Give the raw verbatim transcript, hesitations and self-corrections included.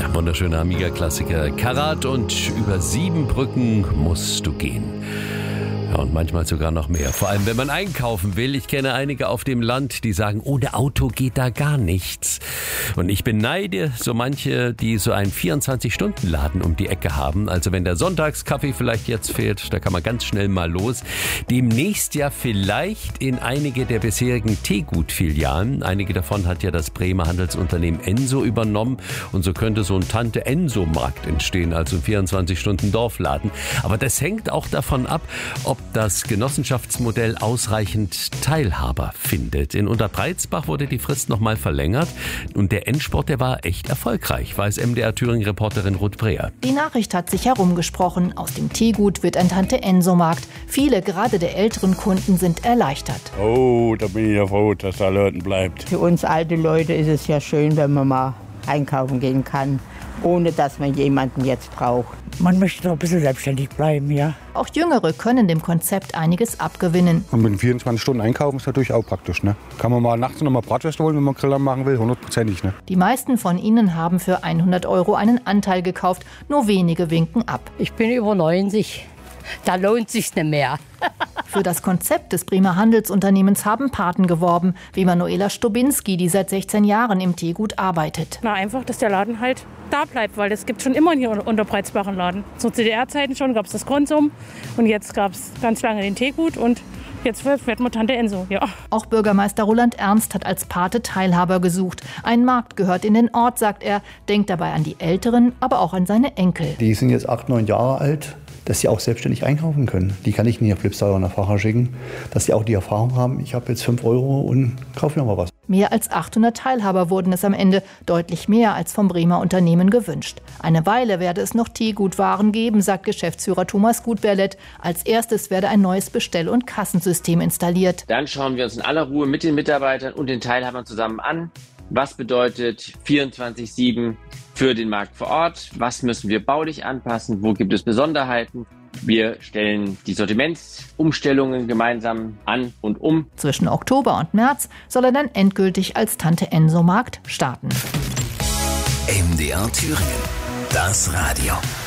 Wunderschöner Amiga-Klassiker. Karat und über sieben Brücken musst du gehen. Ja, und manchmal sogar noch mehr. Vor allem, wenn man einkaufen will. Ich kenne einige auf dem Land, die sagen, ohne Auto geht da gar nichts. Und ich beneide so manche, die so einen vierundzwanzig-Stunden-Laden um die Ecke haben. Also wenn der Sonntagskaffee vielleicht jetzt fehlt, da kann man ganz schnell mal los. Demnächst ja vielleicht in einige der bisherigen Teegut-Filialen. Einige davon hat ja das Bremer Handelsunternehmen Enso übernommen. Und so könnte so ein Tante-Enso-Markt entstehen, also ein vierundzwanzig-Stunden-Dorfladen. Aber das hängt auch davon ab, ob das Genossenschaftsmodell ausreichend Teilhaber findet. In Unterbreizbach wurde die Frist nochmal verlängert und der Endspurt, der war echt erfolgreich, weiß M D R-Thüringen-Reporterin Ruth Breher. Die Nachricht hat sich herumgesprochen. Aus dem Teegut wird ein Tante-Enso-Markt. Viele, gerade der älteren Kunden, sind erleichtert. Oh, da bin ich ja froh, dass da Leuten bleibt. Für uns alte Leute ist es ja schön, wenn man mal einkaufen gehen kann, ohne dass man jemanden jetzt braucht. Man möchte doch ein bisschen selbstständig bleiben, ja. Auch Jüngere können dem Konzept einiges abgewinnen. Und mit vierundzwanzig Stunden einkaufen ist natürlich auch praktisch, ne? Kann man mal nachts noch mal Bratwürste holen, wenn man Griller machen will, hundertprozentig, ne? Die meisten von ihnen haben für hundert Euro einen Anteil gekauft. Nur wenige winken ab. Ich bin über neunzig. Da lohnt sich's nicht mehr. Für das Konzept des Bremer Handelsunternehmens haben Paten geworben, wie Manuela Stobinski, die seit sechzehn Jahren im Teegut arbeitet. Na, einfach, dass der Laden halt da bleibt, weil es gibt schon immer hier unter Unterbreizbach einen Laden. Zu C D R-Zeiten schon gab es das Konsum und jetzt gab es ganz lange den Teegut und jetzt wird man Tante Enso, ja. Auch Bürgermeister Roland Ernst hat als Pate Teilhaber gesucht. Ein Markt gehört in den Ort, sagt er, denkt dabei an die Älteren, aber auch an seine Enkel. Die sind jetzt acht, neun Jahre alt, dass sie auch selbstständig einkaufen können. Die kann ich nicht auf Flipstar oder nach Fahrer schicken, dass sie auch die Erfahrung haben, ich habe jetzt fünf Euro und kaufe mir mal was. Mehr als achthundert Teilhaber wurden es am Ende, deutlich mehr als vom Bremer Unternehmen gewünscht. Eine Weile werde es noch Teegutwaren geben, sagt Geschäftsführer Thomas Gutberlet. Als erstes werde ein neues Bestell- und Kassensystem installiert. Dann schauen wir uns in aller Ruhe mit den Mitarbeitern und den Teilhabern zusammen an. Was bedeutet vierundzwanzig sieben für den Markt vor Ort? Was müssen wir baulich anpassen? Wo gibt es Besonderheiten? Wir stellen die Sortimentsumstellungen gemeinsam an und um. Zwischen Oktober und März soll er dann endgültig als Tante-Enso-Markt starten. M D R Thüringen, das Radio.